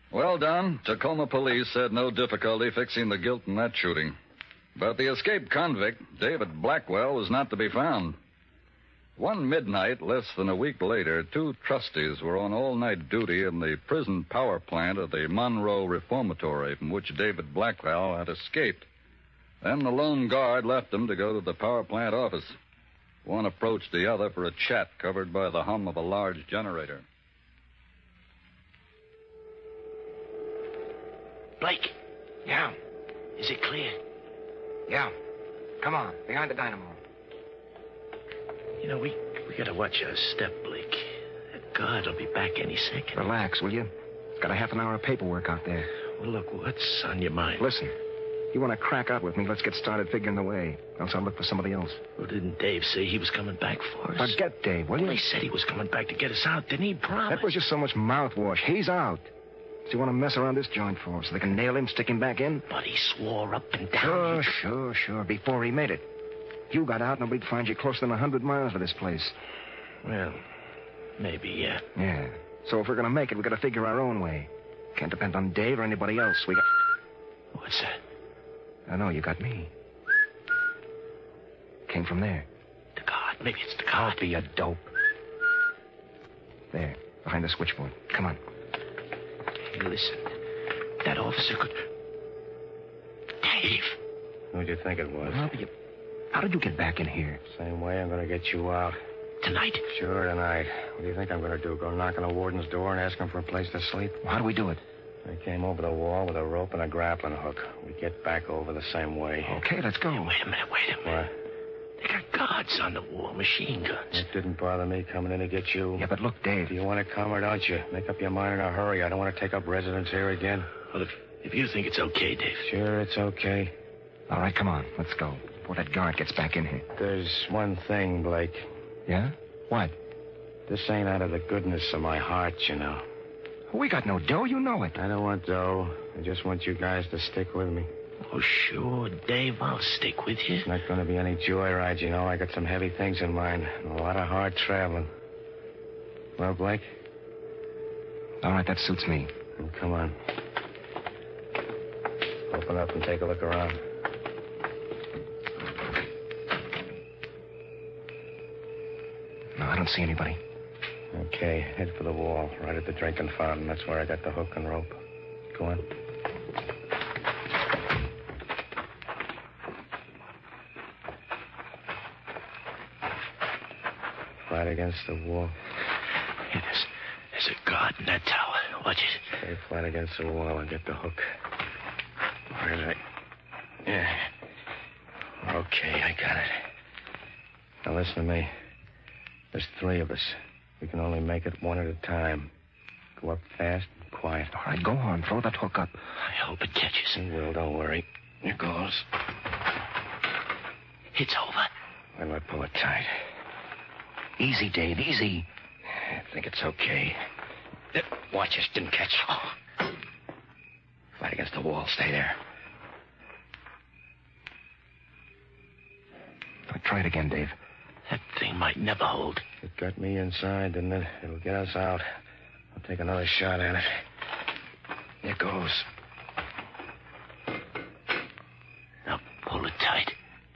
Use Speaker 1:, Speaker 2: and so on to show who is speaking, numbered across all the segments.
Speaker 1: Well done. Tacoma police had no difficulty fixing the guilt in that shooting. But the escaped convict, David Blackwell, was not to be found. One midnight, less than a week later, 2 trustees were on all-night duty in the prison power plant of the Monroe Reformatory from which David Blackwell had escaped. Then the lone guard left them to go to the power plant office. One approached the other for a chat covered by the hum of a large generator.
Speaker 2: Blake.
Speaker 3: Yeah.
Speaker 2: Is it clear?
Speaker 3: Yeah. Come on, behind the dynamo.
Speaker 2: You know, we gotta watch our step, Blake. That guard will be back any second.
Speaker 3: Relax, will you? Got a half an hour of paperwork out there.
Speaker 2: Well, look, what's on your mind?
Speaker 3: Listen, you want to crack out with me, let's get started figuring the way. Else I'll look for somebody else.
Speaker 2: Well, didn't Dave say he was coming back for us?
Speaker 3: Forget Dave, will you?
Speaker 2: Well, he said he was coming back to get us out, didn't he? Promise.
Speaker 3: That was just so much mouthwash. He's out. So you want to mess around this joint for so they can nail him, stick him back in?
Speaker 2: But he swore up and down.
Speaker 3: Sure. Before he made it. You got out, nobody'd find you closer than 100 miles of this place.
Speaker 2: Well, maybe, yeah.
Speaker 3: Yeah. So if we're going to make it, we got to figure our own way. Can't depend on Dave or anybody else. We got...
Speaker 2: What's that?
Speaker 3: I know, you got me. Came from there.
Speaker 2: The guard. Maybe it's the guard.
Speaker 3: Don't be a dope. There, behind the switchboard. Come on.
Speaker 2: Hey, listen. That officer could... Dave.
Speaker 4: Who'd you think it was?
Speaker 3: How did you get back in here?
Speaker 4: Same way I'm going to get you out.
Speaker 2: Tonight?
Speaker 4: Sure, tonight. What do you think I'm going to do? Go knock on the warden's door and ask him for a place to sleep?
Speaker 3: Well, how do we do it?
Speaker 4: I came over the wall with a rope and a grappling hook. We get back over the same way.
Speaker 3: Okay, let's go.
Speaker 2: Hey, wait a minute.
Speaker 4: What?
Speaker 2: They got guards on the wall, machine guns.
Speaker 4: It didn't bother me coming in to get you.
Speaker 3: Yeah, but look, Dave.
Speaker 4: Do you want to come or don't you? Make up your mind in a hurry. I don't want to take up residence here again.
Speaker 2: Well, if you think it's okay, Dave.
Speaker 4: Sure, it's okay.
Speaker 3: All right, come on. Let's go. Before that guard gets back in here.
Speaker 4: There's one thing, Blake.
Speaker 3: Yeah? What?
Speaker 4: This ain't out of the goodness of my heart, you know.
Speaker 3: We got no dough, you know it.
Speaker 4: I don't want dough. I just want you guys to stick with me.
Speaker 2: Oh, sure, Dave, I'll stick with you.
Speaker 4: It's not going to be any joyride, you know. I got some heavy things in mind. And a lot of hard traveling. Well, Blake?
Speaker 3: All right, that suits me.
Speaker 4: Well, come on. Open up and take a look around.
Speaker 3: No, I don't see anybody.
Speaker 4: Okay, head for the wall, right at the drinking fountain. That's where I got the hook and rope. Go on. Flat against the wall.
Speaker 2: Hey, there's a guard in that tower. Watch it.
Speaker 4: Stay flat against the wall and get the hook. Where did I... Yeah. Okay, I got it. Now listen to me. There's 3 of us. We can only make it one at a time. Go up fast and quiet.
Speaker 3: All right, go on. Throw that hook up.
Speaker 2: I hope it catches.
Speaker 4: It will, don't worry. Here goes.
Speaker 2: It's over.
Speaker 4: Why do I pull it tight?
Speaker 3: Easy, Dave, easy.
Speaker 4: I think it's okay. Watch this, didn't catch. Oh. Flat against the wall. Stay there.
Speaker 3: Try it again, Dave.
Speaker 2: That thing might never hold.
Speaker 4: It got me inside, didn't it? It'll get us out. I'll take another shot at it. Here goes.
Speaker 2: Now pull it tight.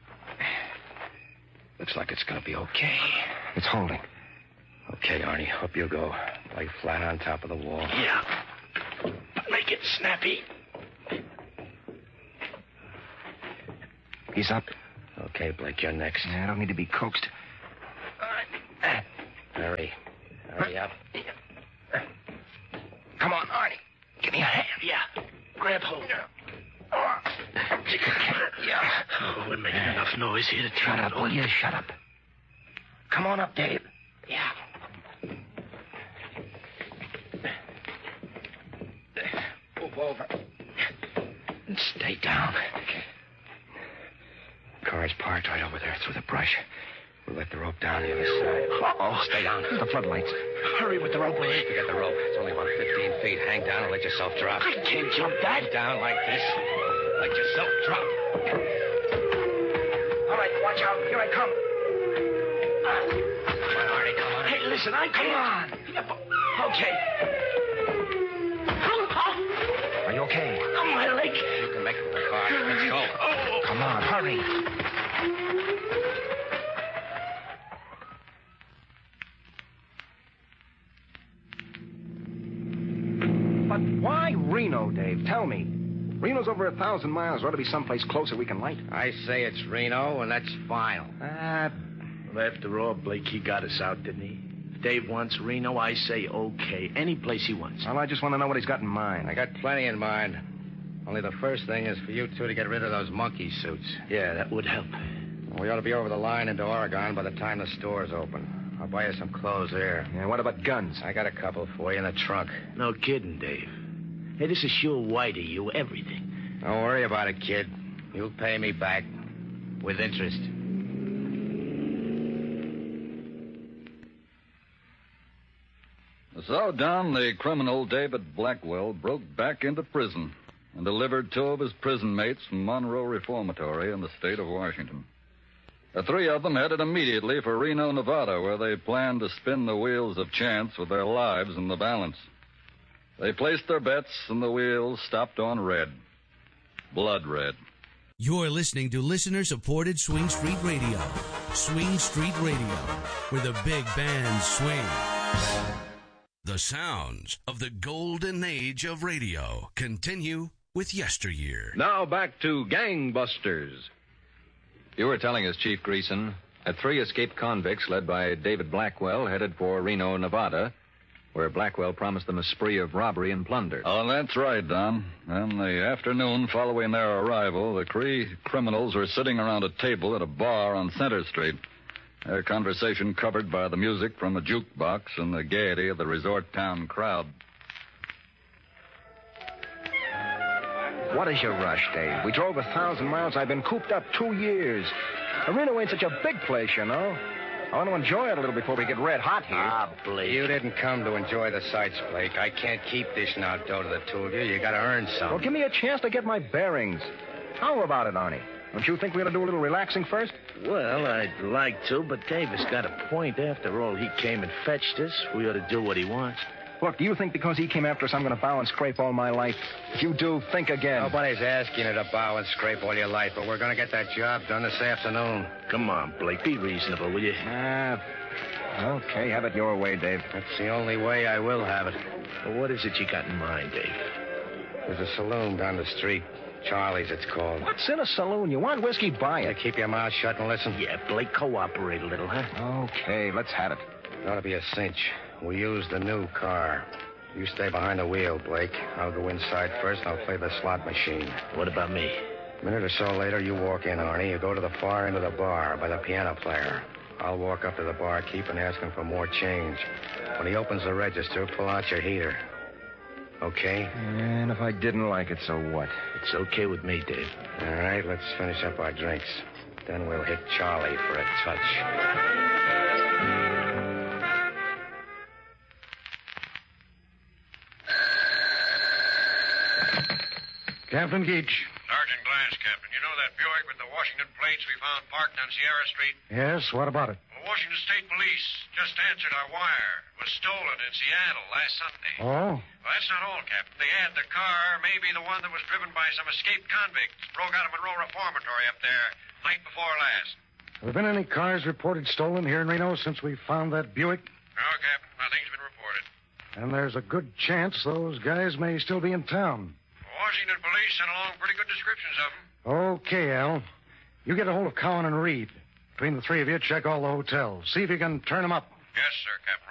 Speaker 4: Looks like it's gonna be okay.
Speaker 3: It's holding.
Speaker 4: Okay, Arnie, up you go. Lay flat on top of the wall.
Speaker 2: Yeah. But make it snappy.
Speaker 3: He's up.
Speaker 4: Okay, Blake, you're next.
Speaker 3: I don't need to be coaxed.
Speaker 4: Hurry. Hurry up.
Speaker 3: Come on, Arnie. Give me a hand.
Speaker 2: Yeah. Grab hold.
Speaker 3: Yeah.
Speaker 2: Oh, we're making enough noise here to turn
Speaker 3: Shut up, will you? Shut up. Come on up, Dave.
Speaker 2: Yeah.
Speaker 3: Move over. And stay down.
Speaker 4: Car's parked right over there through the brush. We'll let the rope down the other side.
Speaker 3: Uh-oh. Stay down. The floodlights.
Speaker 2: Hurry with the rope, will you?
Speaker 4: Forget the rope. It's only about 15 feet. Hang down and let yourself drop.
Speaker 2: I can't jump that.
Speaker 4: Hang down like this. Let yourself drop.
Speaker 3: All right, watch out. Here I come.
Speaker 4: Come on, Arnie, come on.
Speaker 2: Hey, listen, I can't.
Speaker 3: Come on.
Speaker 2: Okay.
Speaker 3: Hurry. But why Reno, Dave? Tell me. Reno's over 1,000 miles. There ought to be someplace closer we can light.
Speaker 4: I say it's Reno, and that's final.
Speaker 2: Well, after all, Blake, he got us out, didn't he? If Dave wants Reno, I say okay. Any place he wants.
Speaker 3: Well, I just want to know what he's got in mind.
Speaker 4: I got plenty in mind. Only the first thing is for you two to get rid of those monkey suits.
Speaker 2: Yeah, that would help.
Speaker 4: We ought to be over the line into Oregon by the time the store's open. I'll buy you some clothes there.
Speaker 3: Yeah, what about guns?
Speaker 4: I got a couple for you in the trunk.
Speaker 2: No kidding, Dave. Hey, this is sure white of you, everything.
Speaker 4: Don't worry about it, kid. You'll pay me back with interest.
Speaker 1: So, Don, the criminal David Blackwell broke back into prison and delivered 2 of his prison mates from Monroe Reformatory in the state of Washington. The 3 of them headed immediately for Reno, Nevada, where they planned to spin the wheels of chance with their lives in the balance. They placed their bets, and the wheels stopped on red. Blood red.
Speaker 5: You're listening to listener-supported Swing Street Radio. Swing Street Radio, where the big bands swing. The sounds of the golden age of radio continue with Yesteryear.
Speaker 6: Now back to Gangbusters. You were telling us, Chief Greason, that 3 escaped convicts led by David Blackwell headed for Reno, Nevada, where Blackwell promised them a spree of robbery and plunder.
Speaker 1: Oh, that's right, Don. In the afternoon following their arrival, the 3 criminals were sitting around a table at a bar on Center Street. Their conversation covered by the music from a jukebox and the gaiety of the resort town crowd.
Speaker 3: What is your rush, Dave? We drove 1,000 miles. I've been cooped up 2 years. Reno ain't such a big place, you know. I want to enjoy it a little before we get red hot here.
Speaker 2: Ah, Blake.
Speaker 4: You didn't come to enjoy the sights, Blake. I can't keep dishing out dough to the 2 of you. You got to earn some.
Speaker 3: Well, give me a chance to get my bearings. How about it, Arnie? Don't you think we ought to do a little relaxing first?
Speaker 2: Well, I'd like to, but Davis got a point. After all, he came and fetched us. We ought to do what he wants.
Speaker 3: Look, do you think because he came after us I'm going to bow and scrape all my life? If you do, think again.
Speaker 4: Nobody's asking you to bow and scrape all your life, but we're going to get that job done this afternoon.
Speaker 2: Come on, Blake. Be reasonable, will you?
Speaker 3: Okay, have it your way, Dave.
Speaker 4: That's the only way I will have it.
Speaker 2: Well, what is it you got in mind, Dave?
Speaker 4: There's a saloon down the street. Charlie's, it's called.
Speaker 3: What's in a saloon? You want whiskey, buy
Speaker 4: You
Speaker 3: it.
Speaker 4: keep your mouth shut and listen.
Speaker 2: Yeah, Blake, cooperate a little, huh?
Speaker 3: Okay, let's have it.
Speaker 4: It ought to be a cinch. We use the new car. You stay behind the wheel, Blake. I'll go inside first, and I'll play the slot machine.
Speaker 2: What about me?
Speaker 4: A minute or so later, you walk in, Arnie. You go to the far end of the bar by the piano player. I'll walk up to the barkeep and ask him for more change. When he opens the register, pull out your heater. Okay?
Speaker 3: And if I didn't like it, so what?
Speaker 2: It's okay with me, Dave.
Speaker 4: All right, let's finish up our drinks. Then we'll hit Charlie for a touch.
Speaker 7: Captain Geach.
Speaker 8: Sergeant Glass, Captain. You know that Buick with the Washington plates we found parked on Sierra Street?
Speaker 7: Yes, what about it?
Speaker 8: Well, Washington State Police just answered our wire. It was stolen in Seattle last Sunday.
Speaker 7: Oh?
Speaker 8: Well, that's not all, Captain. They add the car may be the one that was driven by some escaped convicts. Broke out of Monroe Reformatory up there night before last.
Speaker 7: Have there been any cars reported stolen here in Reno since we found that Buick?
Speaker 8: No, Captain. Nothing's been reported.
Speaker 7: And there's a good chance those guys may still be in town.
Speaker 8: Washington police sent along pretty good descriptions of them.
Speaker 7: Okay, Al. You get a hold of Cowan and Reed. Between the 3 of you, check all the hotels. See if you can turn them up.
Speaker 8: Yes, sir, Captain.